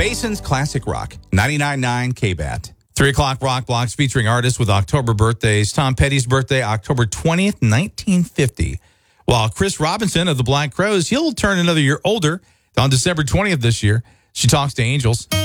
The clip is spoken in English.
Basins Classic Rock, 99.9 KBAT. 3 o'clock rock blocks featuring artists with October birthdays. Tom Petty's birthday, October 20th, 1950. While Chris Robinson of the Black Crowes, he'll turn another year older on December 20th this year. She talks to angels.